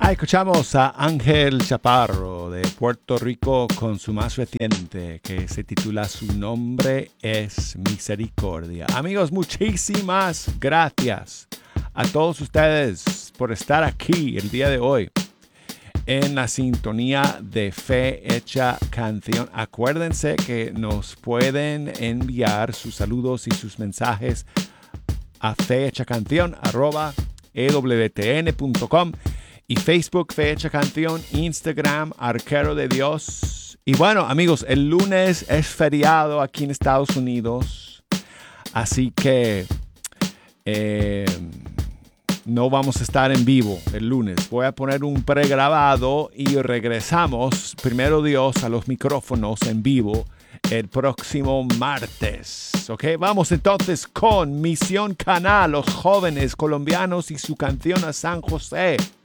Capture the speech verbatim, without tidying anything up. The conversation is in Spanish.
Escuchamos a Ángel Chaparro de Puerto Rico con su más reciente que se titula Su nombre es Misericordia. Amigos, muchísimas gracias a todos ustedes por estar aquí el día de hoy en la sintonía de Fe Hecha Canción. Acuérdense que nos pueden enviar sus saludos y sus mensajes a fehechacanción arroba e w t n punto com y Facebook Fe Hecha Canción, Instagram Arquero de Dios. Y bueno, amigos, el lunes es feriado aquí en Estados Unidos, así que eh, no vamos a estar en vivo el lunes. Voy a poner un pregrabado y regresamos, primero Dios, a los micrófonos en vivo el próximo martes. Ok, vamos entonces con Misión Canal, los jóvenes colombianos y su canción a San José.